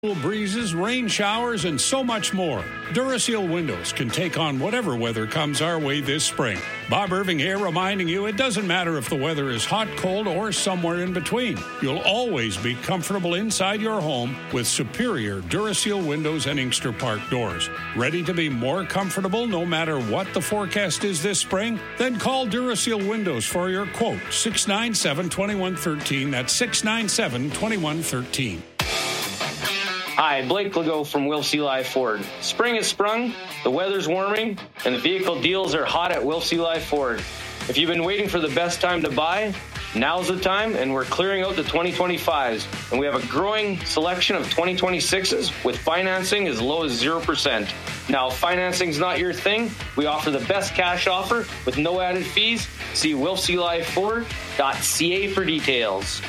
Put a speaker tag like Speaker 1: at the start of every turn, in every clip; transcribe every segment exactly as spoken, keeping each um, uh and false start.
Speaker 1: Cool breezes, rain showers, and so much more. Duraseal windows can take on whatever weather comes our way this spring. Bob Irving here reminding you it doesn't matter if the weather is hot, cold, or somewhere in between. You'll always be comfortable inside your home with superior Duraseal windows and Inkster Park doors. Ready to be more comfortable no matter what the forecast is this spring? Then call Duraseal Windows for your quote, six nine seven, two one one three. That's six nine seven, two one one three.
Speaker 2: Hi, Blake Legault from Wilf Eli Ford. Spring has sprung, the weather's warming, and the vehicle deals are hot at Wilf Eli Ford. If you've been waiting for the best time to buy, now's the time, and we're clearing out the twenty twenty-fives. And we have a growing selection of twenty twenty-sixes with financing as low as zero percent. Now, if financing's not your thing, we offer the best cash offer with no added fees. See wilf eli ford dot c a for details.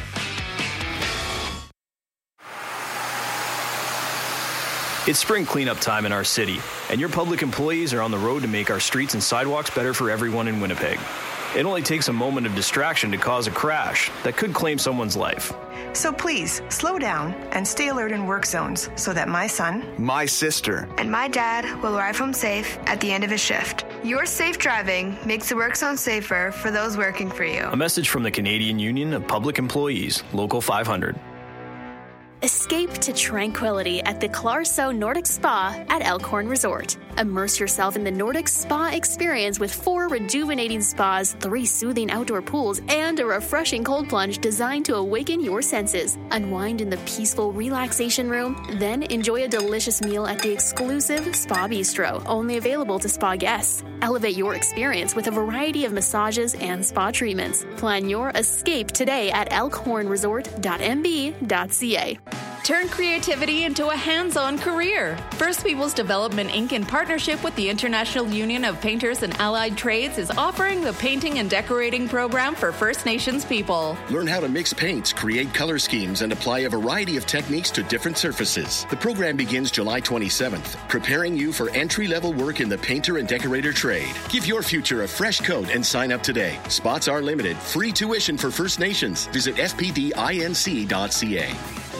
Speaker 3: It's spring cleanup time in our city, and your public employees are on the road to make our streets and sidewalks better for everyone in Winnipeg. It only takes a moment of distraction to cause a crash that could claim someone's life.
Speaker 4: So please, slow down and stay alert in work zones so that my son,
Speaker 5: my sister,
Speaker 6: and my dad will arrive home safe at the end of his shift. Your safe driving makes the work zone safer for those working for you.
Speaker 3: A message from the Canadian Union of Public Employees, Local five hundred.
Speaker 7: Escape to tranquility at the Clarso Nordic Spa at Elkhorn Resort. Immerse yourself in the Nordic Spa experience with four rejuvenating spas, three soothing outdoor pools, and a refreshing cold plunge designed to awaken your senses. Unwind in the peaceful relaxation room, then enjoy a delicious meal at the exclusive Spa Bistro, only available to spa guests. Elevate your experience with a variety of massages and spa treatments. Plan your escape today at elkhorn resort dot m b dot c a.
Speaker 8: Turn creativity into a hands-on career. First Peoples Development Incorporated, in partnership with the International Union of Painters and Allied Trades, is offering the Painting and Decorating Program for First Nations people.
Speaker 9: Learn how to mix paints, create color schemes, and apply a variety of techniques to different surfaces. The program begins July twenty-seventh, preparing you for entry-level work in the painter and decorator trade. Give your future a fresh coat and sign up today. Spots are limited. Free tuition for First Nations. Visit f p d inc dot c a.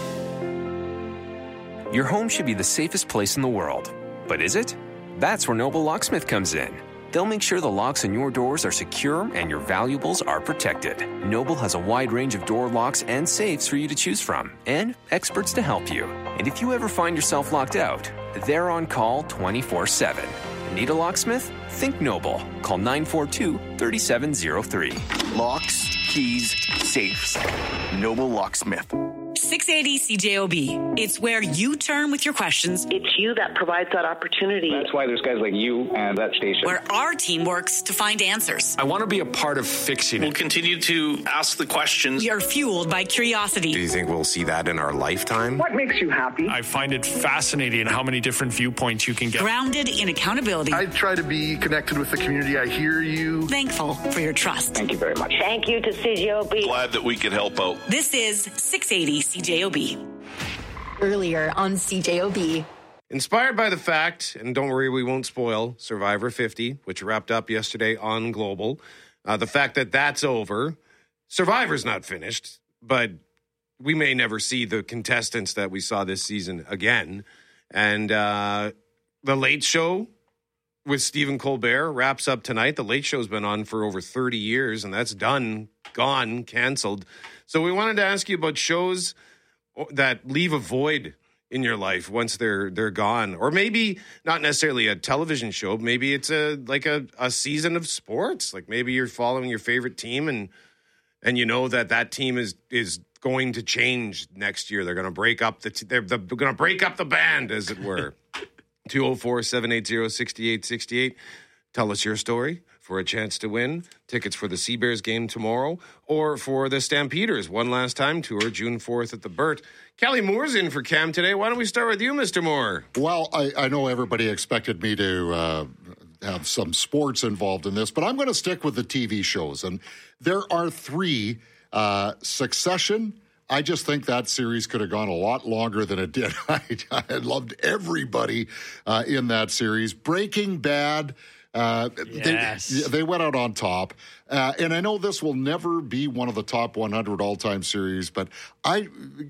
Speaker 10: Your home should be the safest place in the world. But is it? That's where Noble Locksmith comes in. They'll make sure the locks on your doors are secure and your valuables are protected. Noble has a wide range of door locks and safes for you to choose from, and experts to help you. And if you ever find yourself locked out, they're on call twenty-four seven. Need a locksmith? Think Noble. Call nine four two, three seven zero three.
Speaker 5: Locks, keys, safes. Noble Locksmith.
Speaker 11: six eighty C J O B. It's where you turn with your questions.
Speaker 12: It's you that provides that opportunity.
Speaker 13: That's why there's guys like you and that station.
Speaker 11: Where our team works to find answers.
Speaker 14: I want to be a part of fixing it.
Speaker 15: We'll continue to ask the questions.
Speaker 11: We are fueled by curiosity.
Speaker 16: Do you think we'll see that in our lifetime?
Speaker 12: What makes you happy?
Speaker 14: I find it fascinating how many different viewpoints you can get.
Speaker 11: Grounded in accountability.
Speaker 17: I try to be connected with the community. I hear you.
Speaker 11: Thankful for your trust.
Speaker 13: Thank you very much.
Speaker 12: Thank you to C J O B.
Speaker 15: Glad that we could help out.
Speaker 11: This is six eighty C J O B.
Speaker 8: Earlier on C J O B.
Speaker 18: Inspired by the fact, and don't worry, we won't spoil, Survivor fifty, which wrapped up yesterday on Global. Uh, the fact that that's over. Survivor's not finished, but we may never see the contestants that we saw this season again. And uh, The Late Show with Stephen Colbert wraps up tonight. The Late Show's been on for over thirty years, and that's done, gone, canceled. So we wanted to ask you about shows that leave a void in your life once they're they're gone, or maybe not necessarily a television show. Maybe it's a like a, a season of sports. Like maybe you're following your favorite team, and and you know that that team is is going to change next year. They're going to break up the t- they're, they're going to break up the band, as it were. two oh four, seven eight zero, six eight six eight. Tell us your story for a chance to win tickets for the Sea Bears game tomorrow, or for the Stampeders One Last Time tour June fourth at the Burt. Kelly Moore's in for Cam today. Why don't we start with you, Mister Moore?
Speaker 19: Well, I, I know everybody expected me to uh, have some sports involved in this, but I'm going to stick with the T V shows. And there are three. Uh, Succession, I just think that series could have gone a lot longer than it did. I, I loved everybody uh, in that series. Breaking Bad, Uh,
Speaker 20: yes.
Speaker 19: they, they went out on top. Uh, and I know this will never be one of the top one hundred all-time series, but I,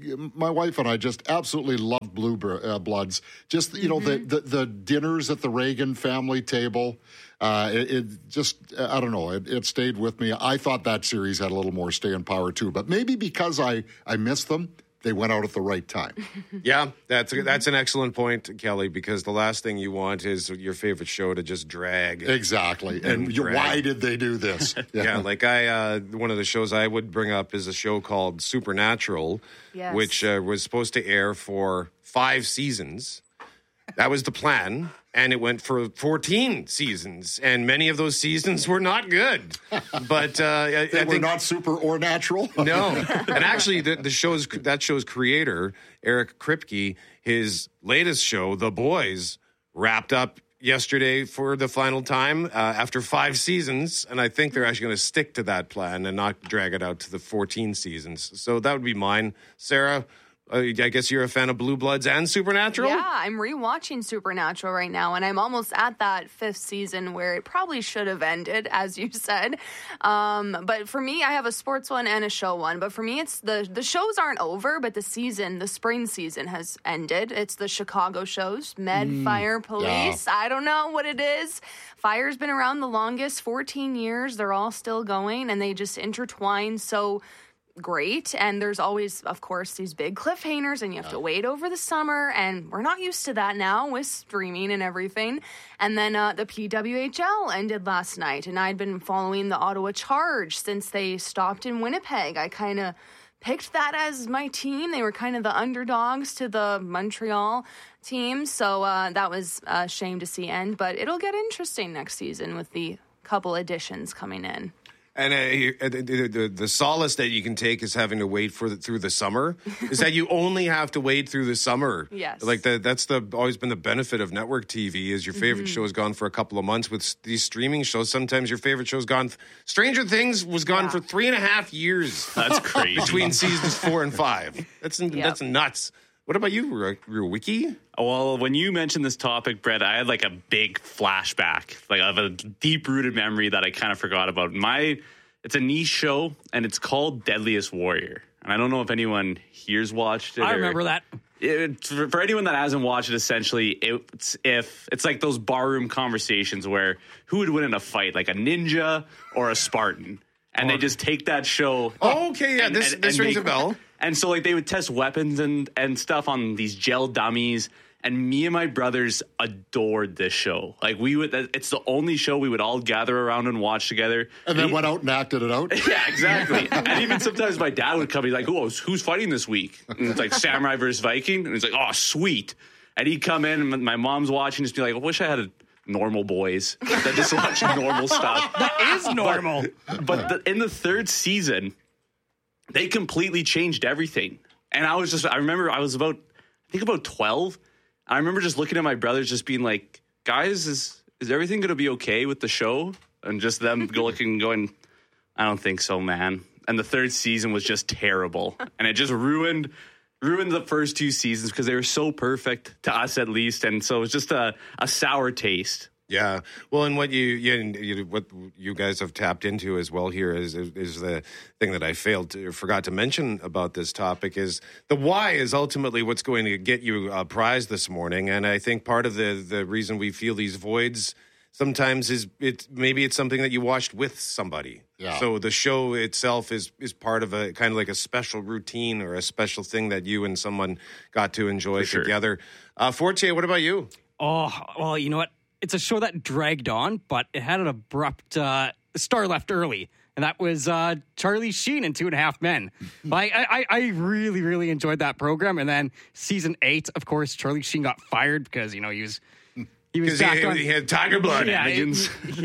Speaker 19: my wife and I just absolutely love Blue uh, Bloods. Just, you know, mm-hmm. the, the, the dinners at the Reagan family table. Uh, it, it just, I don't know, it, it stayed with me. I thought that series had a little more staying power too, but maybe because I, I missed them, they went out at the right time.
Speaker 18: Yeah, that's that's an excellent point, Kelly, because the last thing you want is your favorite show to just drag.
Speaker 19: Exactly. And, and drag. Why did they do this?
Speaker 18: Yeah, yeah like I, uh, one of the shows I would bring up is a show called Supernatural, yes. which uh, was supposed to air for five seasons. That was the plan. And it went for fourteen seasons, and many of those seasons were not good. But uh,
Speaker 19: they
Speaker 18: I
Speaker 19: were
Speaker 18: think,
Speaker 19: not super or natural.
Speaker 18: No, and actually, the, the show's that show's creator, Eric Kripke, his latest show, The Boys, wrapped up yesterday for the final time uh, after five seasons, and I think they're actually going to stick to that plan and not drag it out to the fourteen seasons. So that would be mine, Sarah. Uh, I guess you're a fan of Blue Bloods and Supernatural?
Speaker 21: Yeah, I'm rewatching Supernatural right now, and I'm almost at that fifth season where it probably should have ended, as you said. Um, but for me, I have a sports one and a show one. But for me, it's the, the shows aren't over, but the season, the spring season has ended. It's the Chicago shows, Med, mm, Fire, Police. Yeah. I don't know what it is. Fire's been around the longest, fourteen years. They're all still going, and they just intertwine so great. And there's always, of course, these big cliffhangers, and you have yeah. to wait over the summer, and we're not used to that now with streaming and everything. And then uh, the P W H L ended last night, and I'd been following the Ottawa Charge since they stopped in Winnipeg. I kind of picked that as my team. They were kind of the underdogs to the Montreal team, so uh, that was a shame to see end, but it'll get interesting next season with the couple additions coming in.
Speaker 18: And uh, the, the, the solace that you can take is having to wait for the, through the summer is that you only have to wait through the summer.
Speaker 21: Yes.
Speaker 18: Like the, that's the always been the benefit of network T V is your favorite mm-hmm. show is gone for a couple of months. With these streaming shows, sometimes your favorite show's gone. Stranger Things was gone yeah. for three and a half years.
Speaker 14: That's crazy.
Speaker 18: Between seasons four and five. That's yep. that's nuts. What about you, Wiki?
Speaker 22: Well, when you mentioned this topic, Brett, I had like a big flashback, like of a deep-rooted memory that I kind of forgot about. My, it's a niche show, and it's called Deadliest Warrior. And I don't know if anyone here's watched it.
Speaker 20: I
Speaker 22: or,
Speaker 20: remember that.
Speaker 22: It, for, for anyone that hasn't watched it, essentially, it's if it's like those barroom conversations where who would win in a fight, like a ninja or a Spartan, and or, they just take that show.
Speaker 18: Oh, okay, yeah, and, this and, this and rings make, a bell.
Speaker 22: And so, like, they would test weapons and, and stuff on these gel dummies. And me and my brothers adored this show. Like, we would, it's the only show we would all gather around and watch together.
Speaker 19: And, and then he, went out and acted it out.
Speaker 22: Yeah, exactly. And even sometimes my dad would come, he's like, oh, who's fighting this week? And it's like Samurai versus Viking. And he's like, oh, sweet. And he'd come in, and my mom's watching, just be like, I wish I had a normal boys that just watch normal stuff.
Speaker 20: That is normal.
Speaker 22: But, but the, in the third season, they completely changed everything. And I was just, I remember I was about, I think about twelve. I remember just looking at my brothers just being like, guys, is is everything going to be okay with the show? And just them looking and going, I don't think so, man. And the third season was just terrible. And it just ruined ruined the first two seasons because they were so perfect, to us at least. And so it was just a, a sour taste.
Speaker 18: Yeah, well, and what you, you, you what you guys have tapped into as well here is is the thing that I failed to forgot to mention about this topic is the why is ultimately what's going to get you a prize this morning, and I think part of the the reason we feel these voids sometimes is it maybe it's something that you watched with somebody. Yeah. So the show itself is is part of a kind of like a special routine or a special thing that you and someone got to enjoy
Speaker 22: For
Speaker 18: together.
Speaker 22: Sure.
Speaker 18: Uh, Fortier, what about you?
Speaker 20: Oh, well, you know what? It's a show that dragged on, but it had an abrupt uh, star left early, and that was uh, Charlie Sheen in Two and a Half Men. Like, I, I really, really enjoyed that program. And then season eight, of course, Charlie Sheen got fired because you know he was he was back
Speaker 18: he,
Speaker 20: on,
Speaker 18: he had tiger blood.
Speaker 20: Yeah, it,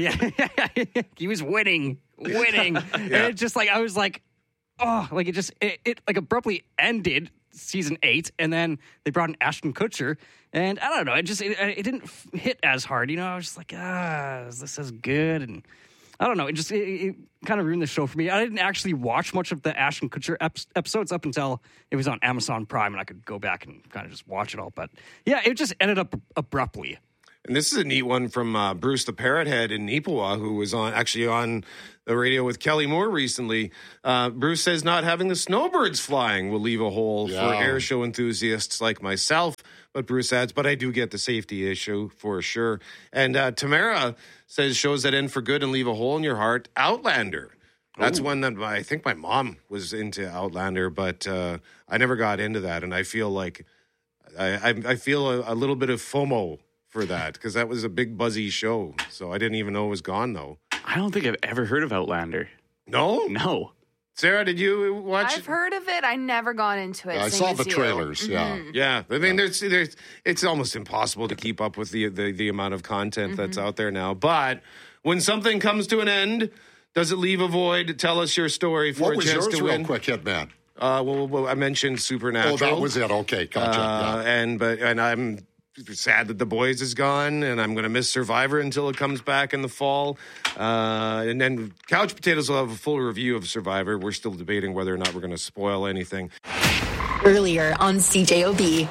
Speaker 20: yeah, he was winning, winning. yeah. And it just like I was like, oh, like it just it, it like abruptly ended season eight, and then they brought in Ashton Kutcher, and I don't know, it just it, it didn't hit as hard, you know. I was just like, ah, is this as good? And I don't know, it just it, it kind of ruined the show for me. I didn't actually watch much of the Ashton Kutcher ep- episodes up until it was on Amazon Prime, and I could go back and kind of just watch it all. But yeah, it just ended up abruptly.
Speaker 18: And this is a neat one from uh, Bruce the Parrot Head in Neepawa, who was on actually on the radio with Kelly Moore recently. Uh, Bruce says not having the snowbirds flying will leave a hole
Speaker 19: Yeah.
Speaker 18: for air show enthusiasts like myself. But Bruce adds, but I do get the safety issue for sure. And uh, Tamara says shows that end for good and leave a hole in your heart. Outlander. That's
Speaker 22: Ooh.
Speaker 18: one that my, I think my mom was into Outlander, but uh, I never got into that. And I feel like I, I, I feel a, a little bit of FOMO for that because that was a big buzzy show. So I didn't even know it was gone, though.
Speaker 22: I don't think I've ever heard of Outlander.
Speaker 18: No?
Speaker 22: No.
Speaker 18: Sarah, did you watch?
Speaker 21: I've heard of it. I never got into it.
Speaker 19: I
Speaker 21: same
Speaker 19: saw
Speaker 21: as
Speaker 19: the
Speaker 21: you.
Speaker 19: trailers, yeah.
Speaker 21: Mhm.
Speaker 18: Yeah, I mean, there's, there's, it's almost impossible to keep up with the the, the amount of content
Speaker 21: Mm-hmm.
Speaker 18: that's out there now. But when something comes to an end, does it leave a void? Tell us your story for
Speaker 19: What
Speaker 18: a
Speaker 19: was
Speaker 18: chance
Speaker 19: yours,
Speaker 18: to
Speaker 19: real
Speaker 18: win.
Speaker 19: quick, Hitman?
Speaker 18: Uh, well, well, I mentioned Supernatural.
Speaker 19: Oh, that was it. Okay, gotcha.
Speaker 18: Uh,
Speaker 19: yeah.
Speaker 18: And but and I'm sad that The Boys is gone, and I'm going to miss Survivor until it comes back in the fall. Uh, and then Couch Potatoes will have a full review of Survivor. We're still debating whether or not we're going to spoil anything.
Speaker 1: Earlier on C J O B.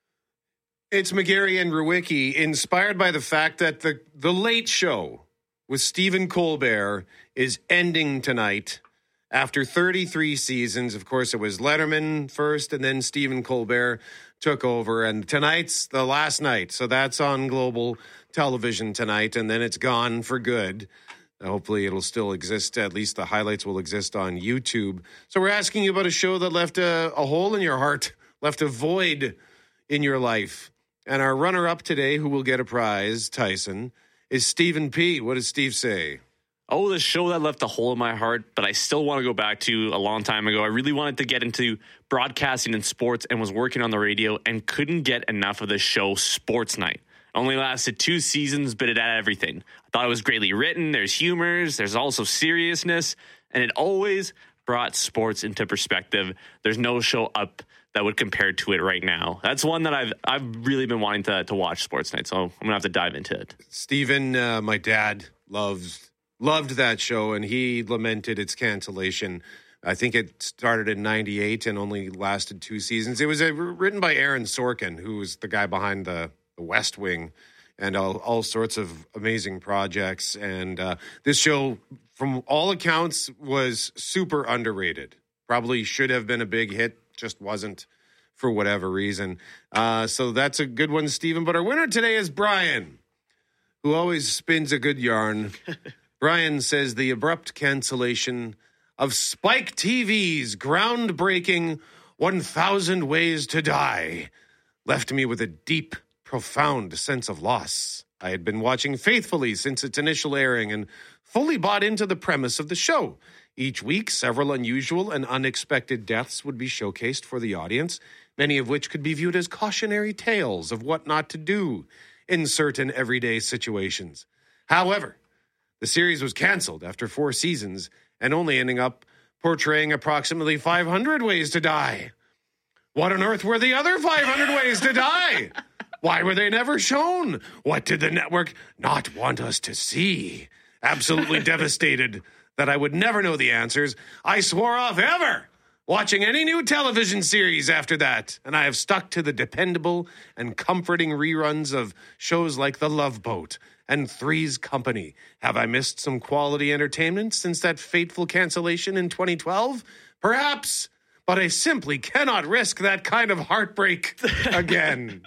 Speaker 18: It's McGarry and Rewicki, inspired by the fact that the the Late Show with Stephen Colbert is ending tonight. After thirty-three seasons, of course, it was Letterman first, and then Stephen Colbert took over. And tonight's the last night, so that's on Global Television tonight, and then it's gone for good. Hopefully, it'll still exist. At least the highlights will exist on YouTube. So we're asking you about a show that left a, a hole in your heart, left a void in your life. And our runner-up today, who will get a prize, Tyson, is Stephen P. What does Steve say?
Speaker 22: Oh, the show that left a hole in my heart, but I still want to go back to a long time ago. I really wanted to get into broadcasting and sports and was working on the radio and couldn't get enough of the show Sports Night. Only lasted two seasons, but it had everything. I thought it was greatly written. There's humors. There's also seriousness. And it always brought sports into perspective. There's no show up that would compare to it right now. That's one that I've I've really been wanting to, to watch Sports Night, so I'm going to have to dive into it.
Speaker 18: Stephen, uh, my dad, loves loved that show, and he lamented its cancellation. I think it started in ninety-eight and only lasted two seasons. It was uh, written by Aaron Sorkin, who was the guy behind the, the West Wing and all, all sorts of amazing projects. And uh, this show, from all accounts, was super underrated. Probably should have been a big hit, just wasn't for whatever reason. Uh, so that's a good one, Stephen. But our winner today is Brian, who always spins a good yarn. Brian says the abrupt cancellation of Spike T V's groundbreaking one thousand Ways to Die left me with a deep, profound sense of loss. I had been watching faithfully since its initial airing and fully bought into the premise of the show. Each week, several unusual and unexpected deaths would be showcased for the audience, many of which could be viewed as cautionary tales of what not to do in certain everyday situations. However, the series was canceled after four seasons and only ending up portraying approximately five hundred ways to die. What on earth were the other five hundred ways to die? Why were they never shown? What did the network not want us to see? Absolutely devastated that I would never know the answers, I swore off ever watching any new television series after that, and I have stuck to the dependable and comforting reruns of shows like The Love Boat and Three's Company. Have I missed some quality entertainment since that fateful cancellation in twenty twelve? Perhaps, but I simply cannot risk that kind of heartbreak again.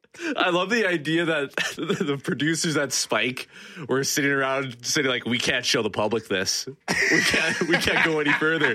Speaker 22: I love the idea that the producers at Spike were sitting around saying, like, we can't show the public this. We can't, we can't go any further.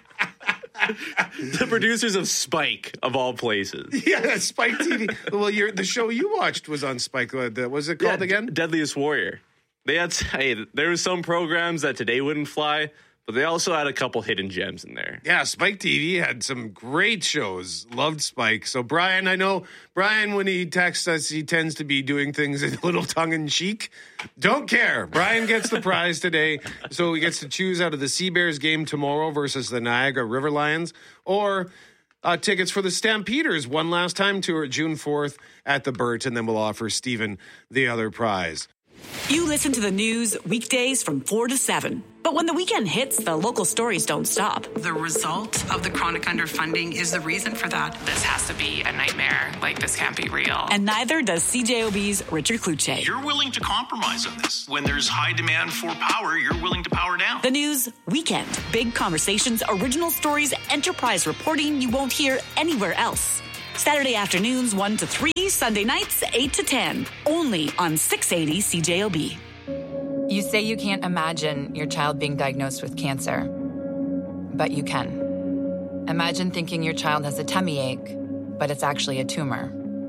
Speaker 22: The producers of Spike, of all places.
Speaker 18: Yeah, Spike T V. Well, you're, the show you watched was on Spike. What was it called
Speaker 22: yeah,
Speaker 18: again?
Speaker 22: Deadliest Warrior. They had, hey, there were some programs that today wouldn't fly, but they also had a couple hidden gems in there.
Speaker 18: Yeah, Spike T V had some great shows. Loved Spike. So, Brian, I know, Brian, when he texts us, he tends to be doing things a little tongue-in-cheek. Don't care. Brian gets the prize today. So he gets to choose out of the Sea Bears game tomorrow versus the Niagara River Lions, or uh, tickets for the Stampeders one last time tour June fourth at the Burt, and then we'll offer Stephen the other prize.
Speaker 11: You listen to the news weekdays from four to seven. But when the weekend hits, the local stories don't stop.
Speaker 2: The result of the chronic underfunding is the reason for that.
Speaker 4: This has to be a nightmare. Like, this can't be real.
Speaker 11: And neither does C J O B's Richard Kluche.
Speaker 15: You're willing to compromise on this. When there's high demand for power, you're willing to power down.
Speaker 11: The news weekend. Big conversations, original stories, enterprise reporting you won't hear anywhere else. Saturday afternoons one to three, Sunday nights eight to ten. Only on six eighty C J O B.
Speaker 23: You say you can't imagine your child being diagnosed with cancer, but you can. Imagine thinking your child has a tummy ache, but it's actually a tumor.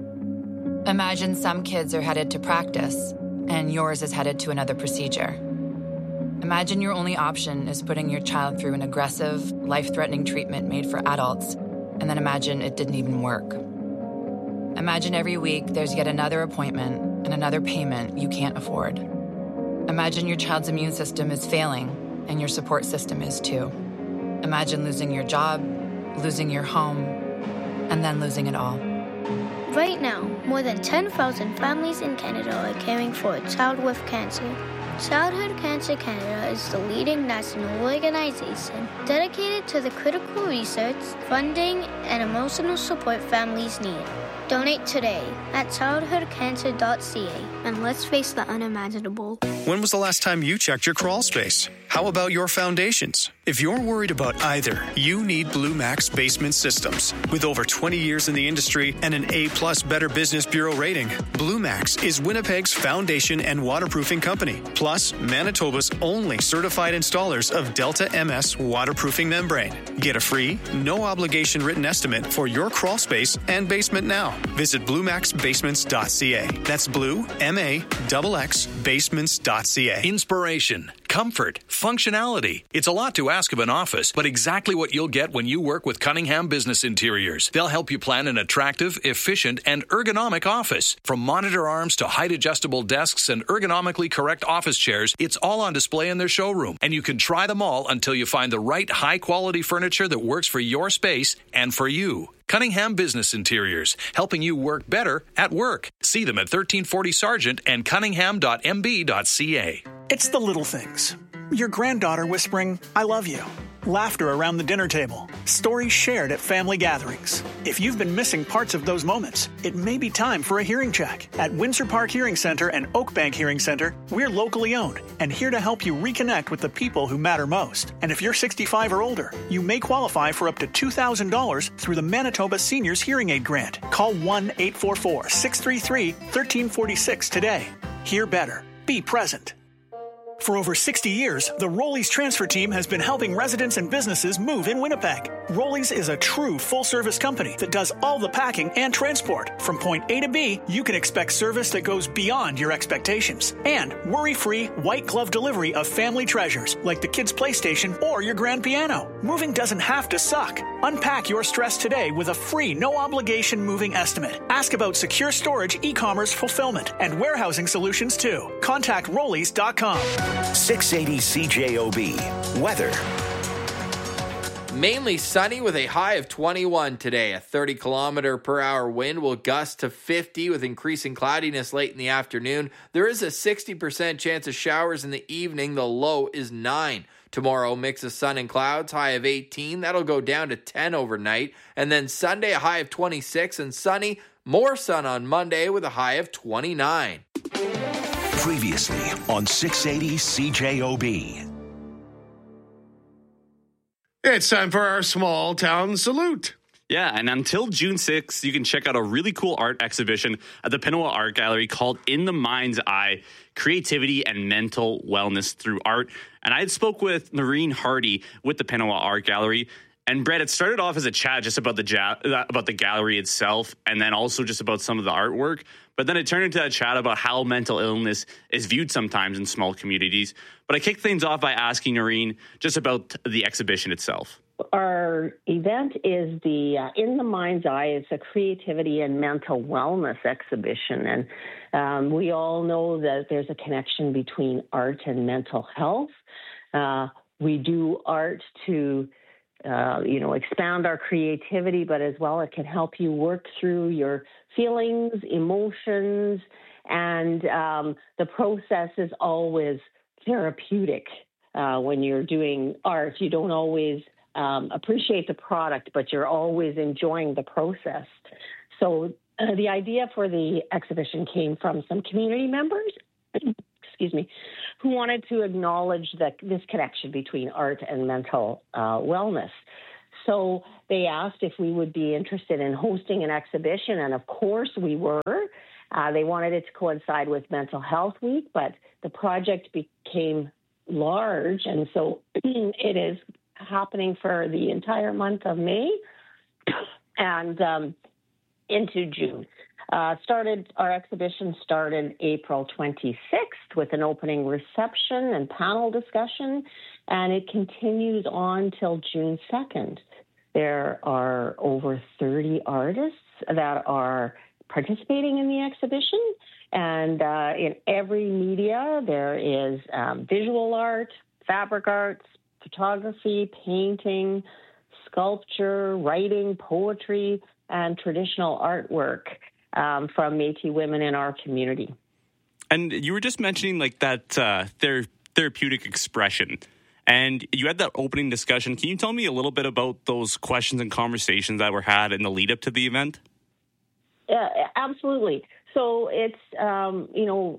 Speaker 23: Imagine some kids are headed to practice, and yours is headed to another procedure. Imagine your only option is putting your child through an aggressive, life-threatening treatment made for adults, and then imagine it didn't even work. Imagine every week there's yet another appointment and another payment you can't afford. Imagine your child's immune system is failing, and your support system is too. Imagine losing your job, losing your home, and then losing it all.
Speaker 24: Right now, more than ten thousand families in Canada are caring for a child with cancer. Childhood Cancer Canada is the leading national organization dedicated to the critical research, funding, and emotional support families need. Donate today at childhood cancer dot c a and let's face the unimaginable.
Speaker 25: When was the last time you checked your crawl space? How about your foundations? If you're worried about either, you need Blue Max Basement Systems. With over twenty years in the industry and an A-plus Better Business Bureau rating, Blue Max is Winnipeg's foundation and waterproofing company, plus Manitoba's only certified installers of Delta M S waterproofing membrane. Get a free, no-obligation written estimate for your crawl space and basement now. Visit blue max basements dot c a. That's blue, M A X X, basements dot c a.
Speaker 26: Inspiration, comfort, functionality. It's a lot to ask of an office, but exactly what you'll get when you work with Cunningham Business Interiors. They'll help you plan an attractive, efficient, and ergonomic office. From monitor arms to height-adjustable desks and ergonomically correct office chairs, it's all on display in their showroom, and you can try them all until you find the right high-quality furniture that works for your space and for you. Cunningham Business Interiors, helping you work better at work. See them at thirteen forty Sargent and cunningham dot m b dot c a.
Speaker 27: It's the little things. Your granddaughter whispering, "I love you." Laughter around the dinner table. Stories shared at family gatherings. If you've been missing parts of those moments, it may be time for a hearing check. At Windsor Park Hearing Center and Oakbank Hearing Center, we're locally owned and here to help you reconnect with the people who matter most. And if you're sixty-five or older, you may qualify for up to two thousand dollars through the Manitoba Seniors Hearing Aid Grant. Call one eight four four, six three three, one three four six today. Hear better. Be present. For over sixty years, the Rollies transfer team has been helping residents and businesses move in Winnipeg. Rollies is a true full-service company that does all the packing and transport. From point A to B, you can expect service that goes beyond your expectations. And worry-free, white-glove delivery of family treasures like the kids' PlayStation or your grand piano. Moving doesn't have to suck. Unpack your stress today with a free, no-obligation moving estimate. Ask about secure storage, e-commerce fulfillment, and warehousing solutions too. Contact rollies dot com.
Speaker 28: six eighty C J O B. Weather.
Speaker 29: Mainly sunny with a high of twenty-one today. A thirty kilometer per hour wind will gust to fifty with increasing cloudiness late in the afternoon. There is a sixty percent chance of showers in the evening. The low is nine. Tomorrow, mix of sun and clouds, high of eighteen. That'll go down to ten overnight. And then Sunday, a high of twenty-six and sunny. More sun on Monday with a high of twenty-nine.
Speaker 28: Previously on six eighty C J O B.
Speaker 18: It's time for our small town salute.
Speaker 22: Yeah, and until June sixth, you can check out a really cool art exhibition at the Pinawa Art Gallery called In the Mind's Eye, Creativity and Mental Wellness Through Art. And I had spoke with Noreen Hardy with the Pinawa Art Gallery. And Brett, it started off as a chat just about the ja- about the gallery itself, and then also just about some of the artwork. But then it turned into a chat about how mental illness is viewed sometimes in small communities. But I kicked things off by asking Noreen just about the exhibition itself.
Speaker 12: Our event is the uh, In the Mind's Eye. It's a creativity and mental wellness exhibition. And um, we all know that there's a connection between art and mental health. Uh, we do art to uh, you know, expand our creativity, but as well, it can help you work through your feelings, emotions, and um, the process is always therapeutic. Uh, when you're doing art, you don't always um, appreciate the product, but you're always enjoying the process. So uh, the idea for the exhibition came from some community members, excuse me, who wanted to acknowledge that this connection between art and mental uh, wellness. So they asked if we would be interested in hosting an exhibition, and of course we were. Uh, they wanted it to coincide with Mental Health Week, but the project became large, and so it is happening for the entire month of May and um, into June. Uh, started our exhibition started April twenty-sixth with an opening reception and panel discussion, and it continues on till June second. There are over thirty artists that are participating in the exhibition, and uh, in every media there is um, visual art, fabric arts, photography, painting, sculpture, writing, poetry, and traditional artwork um, from Métis women in our community.
Speaker 22: And you were just mentioning like that uh, ther- therapeutic expression, and you had that opening discussion. Can you tell me a little bit about those questions and conversations that were had in the lead up to the event?
Speaker 12: Yeah, absolutely. So it's, um, you know,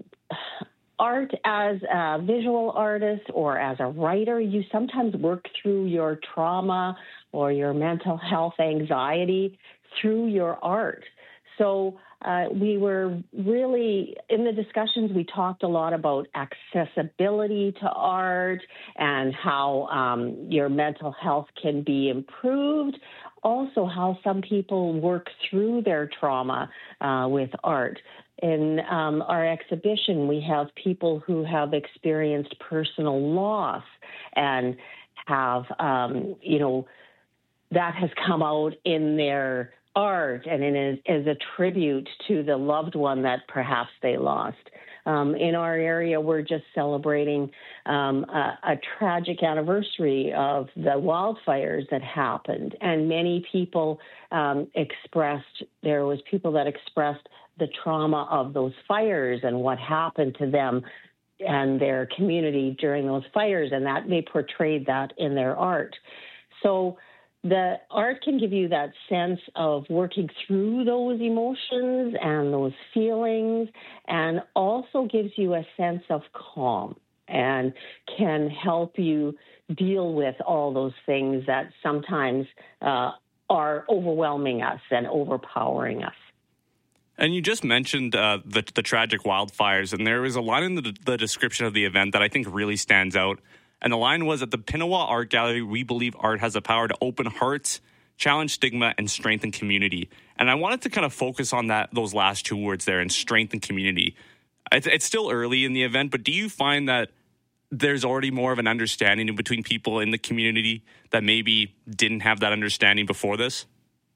Speaker 12: art as a visual artist or as a writer, you sometimes work through your trauma or your mental health anxiety through your art. So uh, we were really, in the discussions, we talked a lot about accessibility to art and how um, your mental health can be improved. Also, how some people work through their trauma uh, with art. In um, our exhibition, we have people who have experienced personal loss and have, um, you know, that has come out in their art and in a, as a tribute to the loved one that perhaps they lost. Um, in our area, we're just celebrating um, a, a tragic anniversary of the wildfires that happened, and many people um, expressed, there was people that expressed the trauma of those fires and what happened to them and their community during those fires, and that they portrayed that in their art. So the art can give you that sense of working through those emotions and those feelings, and also gives you a sense of calm and can help you deal with all those things that sometimes uh, are overwhelming us and overpowering us.
Speaker 22: And you just mentioned uh, the, the tragic wildfires, and there was a line in the, the description of the event that I think really stands out. And the line was, at the Pinawa Art Gallery, we believe art has the power to open hearts, challenge stigma, and strengthen community. And I wanted to kind of focus on that those last two words there, and strengthen community. It's, it's still early in the event, but do you find that there's already more of an understanding between people in the community that maybe didn't have that understanding before this?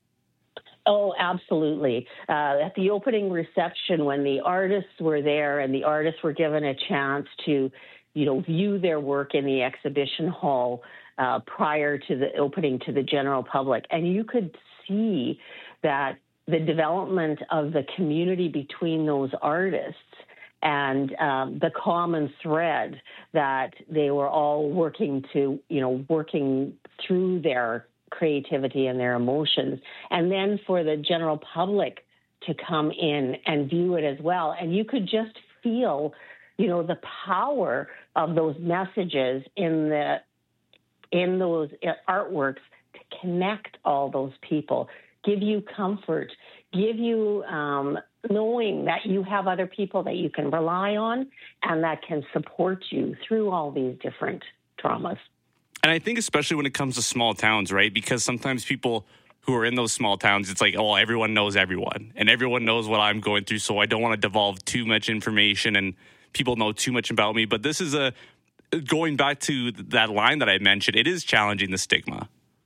Speaker 12: Oh, absolutely. Uh, at the opening reception, when the artists were there and the artists were given a chance to, you know, view their work in the exhibition hall uh, prior to the opening to the general public, and you could see that the development of the community between those artists and um, the common thread that they were all working to, you know, working through their creativity and their emotions, and then for the general public to come in and view it as well. And you could just feel, you know, the power of those messages in the in those artworks to connect all those people, give you comfort, give you um, knowing that you have other people that you can rely on and that can support you through all these different traumas.
Speaker 22: And I think especially when it comes to small towns, right? Because sometimes people who are in those small towns, it's like, oh, everyone knows everyone and everyone knows what I'm going through. So I don't want to devolve too much information and people know too much about me. But this is a, going back to that line that I mentioned, it is challenging the stigma.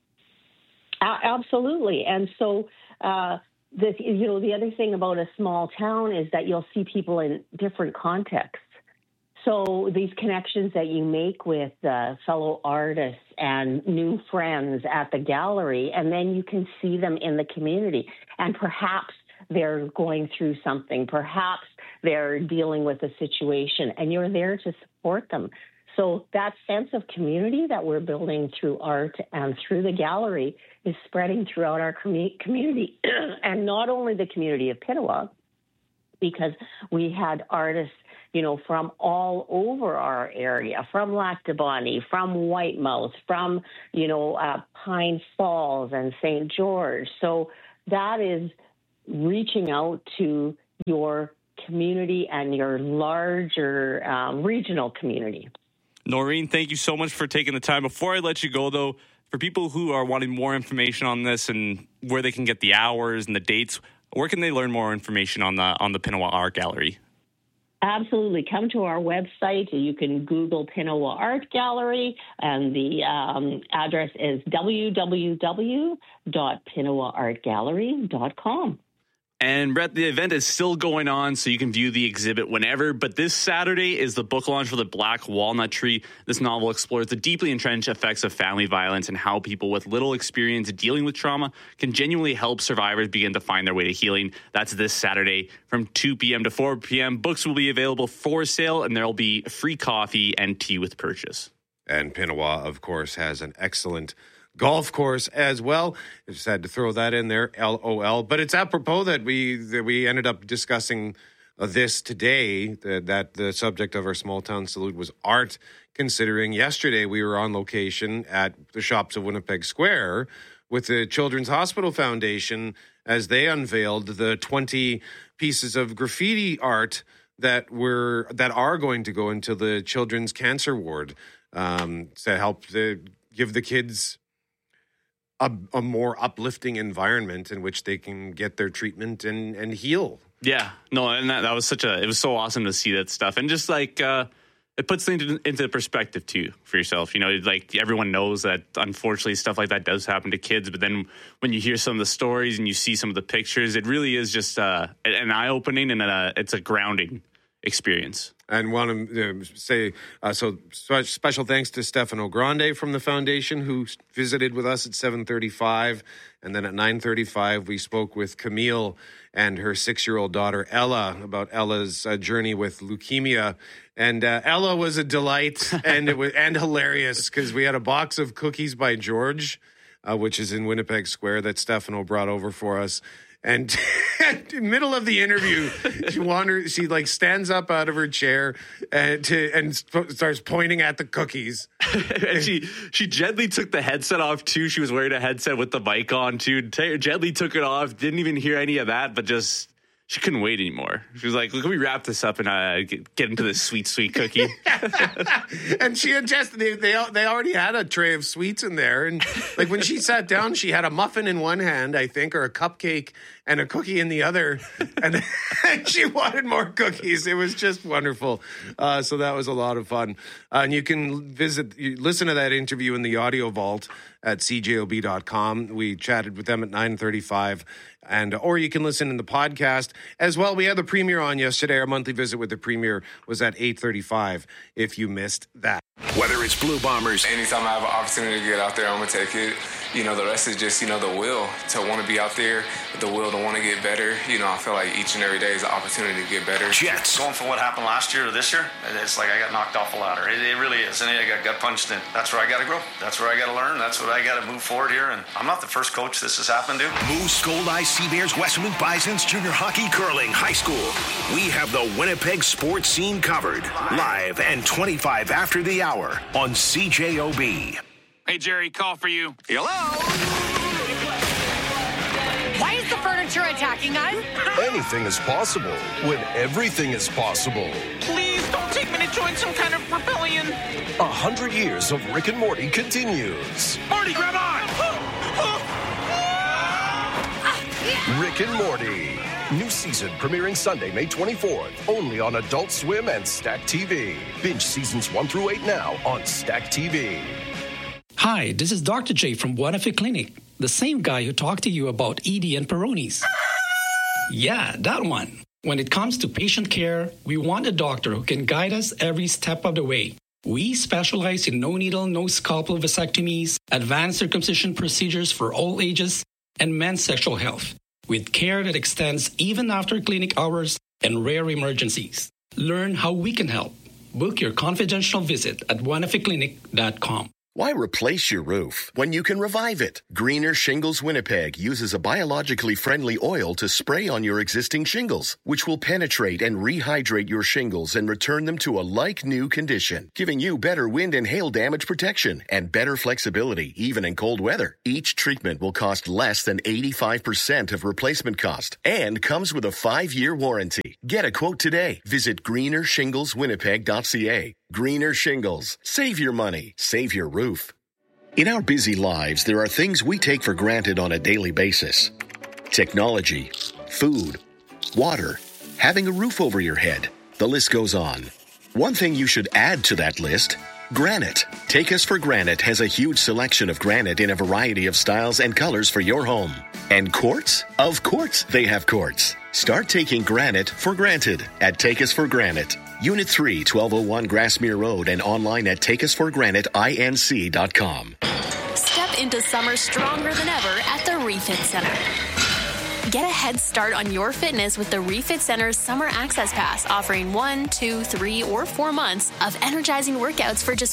Speaker 12: Uh, absolutely. And so, uh, the, you know, the other thing about a small town is that you'll see people in different contexts. So these connections that you make with uh, fellow artists and new friends at the gallery, and then you can see them in the community. And perhaps they're going through something. Perhaps they're dealing with a situation, and you're there to support them. So that sense of community that we're building through art and through the gallery is spreading throughout our com- community, and not only the community of Pinawa, because we had artists, you know, from all over our area, from Lac du Bonny, from Whitemouth, from, you know, uh, Pine Falls and Saint George. So that is reaching out to your community and your larger um, regional community.
Speaker 3: Noreen, thank you so much for taking the time. Before I let you go, though, for people who are wanting more information on this and where they can get the hours and the dates, where can they learn more information on the on the Pinawa Art Gallery?
Speaker 12: Absolutely. Come to our website. You can Google Pinawa Art Gallery, and the um, address is w w w dot pinawa art gallery dot com.
Speaker 22: And Brett, the event is still going on, so you can view the exhibit whenever. But this Saturday is the book launch for The Black Walnut Tree. This novel explores the deeply entrenched effects of family violence and how people with little experience dealing with trauma can genuinely help survivors begin to find their way to healing. That's this Saturday from two p.m. to four p.m. Books will be available for sale, and there will be free coffee and tea with purchase.
Speaker 18: And Pinawa, of course, has an excellent golf course as well. I just had to throw that in there, L O L. But it's apropos that we that we ended up discussing uh, this today, that, that the subject of our small town salute was art, considering yesterday we were on location at the Shops of Winnipeg Square with the Children's Hospital Foundation as they unveiled the twenty pieces of graffiti art that were that are going to go into the Children's Cancer Ward um, to help the, give the kids A, a more uplifting environment in which they can get their treatment and, and heal.
Speaker 22: Yeah, no, and that, that was such a, it was so awesome to see that stuff. And just like, uh, it puts things into perspective too for yourself. You know, like everyone knows that unfortunately stuff like that does happen to kids. But then when you hear some of the stories and you see some of the pictures, it really is just uh, an eye-opening and a, it's a grounding experience.
Speaker 18: And want to uh, say, uh, so special thanks to Stefano Grande from the foundation, who visited with us at seven thirty-five. And then at nine thirty-five, we spoke with Camille and her six-year-old daughter, Ella, about Ella's uh, journey with leukemia. And uh, Ella was a delight and it was and hilarious because we had a box of cookies by George, uh, which is in Winnipeg Square, that Stefano brought over for us. And in the middle of the interview, she wanders, she like stands up out of her chair and, to, and starts pointing at the cookies.
Speaker 22: And she she gently took the headset off too. She was wearing a headset with the mic on too. T- gently took it off. Didn't even hear any of that, but just she couldn't wait anymore. She was like, "Can we wrap this up and uh, get, get into this sweet, sweet cookie?"
Speaker 18: And she had just they, they they already had a tray of sweets in there, and like when she sat down, she had a muffin in one hand, I think, or a cupcake, and a cookie in the other, and she wanted more cookies. It was just wonderful. Uh, so that was a lot of fun. Uh, and you can visit, you listen to that interview in the audio vault at c j o b dot com. We chatted with them at nine thirty-five. And or you can listen in the podcast as well. We had the premiere on yesterday. Our monthly visit with the premiere was at eight thirty-five. If you missed that,
Speaker 28: whether it's Blue Bombers,
Speaker 5: anytime I have an opportunity to get out there, I'm gonna take it. You know, the rest is just, you know, the will to want to be out there, the will to want to get better. You know, I feel like each and every day is an opportunity to get better.
Speaker 28: Jets.
Speaker 6: Going from what happened last year to this year, it's like I got knocked off a ladder. It, it really is. And I got gut punched in. That's where I got to grow. That's where I got to learn. That's what I got to move forward here. And I'm not the first coach this has happened to.
Speaker 28: Moose, Gold-Eye, Sea Bears, Westman Bisons, Junior Hockey, Curling, High School. We have the Winnipeg sports scene covered. Live and twenty-five after the hour on C J O B.
Speaker 7: Hey, Jerry, call for you.
Speaker 28: Hello?
Speaker 9: Why is the furniture attacking us?
Speaker 10: Anything is possible when everything is possible.
Speaker 7: Please don't take me to join some kind of rebellion.
Speaker 10: A hundred years of Rick and Morty continues.
Speaker 7: Morty, grab on!
Speaker 10: Rick and Morty. New season premiering Sunday, May twenty-fourth. Only on Adult Swim and Stack T V. Binge seasons one through eight now on Stack T V.
Speaker 13: Hi, this is Doctor J from Buenafe Clinic. The same guy who talked to you about Edie and Peronis. Yeah, that one. When it comes to patient care, we want a doctor who can guide us every step of the way. We specialize in no-needle, no-scalpel vasectomies, advanced circumcision procedures for all ages, and men's sexual health, with care that extends even after clinic hours and rare emergencies. Learn how we can help. Book your confidential visit at buenafe clinic dot com.
Speaker 1: Why replace your roof when you can revive it? Greener Shingles Winnipeg uses a biologically friendly oil to spray on your existing shingles, which will penetrate and rehydrate your shingles and return them to a like-new condition, giving you better wind and hail damage protection and better flexibility, even in cold weather. Each treatment will cost less than eighty-five percent of replacement cost and comes with a five-year warranty. Get a quote today. Visit greener shingles winnipeg dot c a. Greener Shingles. Save your money. Save your roof. In our busy lives, there are things we take for granted on a daily basis. Technology, food, water, having a roof over your head. The list goes on. One thing you should add to that list, granite. Take Us for Granite has a huge selection of granite in a variety of styles and colors for your home. And quartz? Of course they have quartz. Start taking granite for granted at Take Us for Granite. Unit three, twelve oh one Grassmere Road, and online at take us for granite inc dot com.
Speaker 2: Step into summer stronger than ever at the Refit Center. Get a head start on your fitness with the Refit Center's Summer Access Pass, offering one, two, three, or four months of energizing workouts for just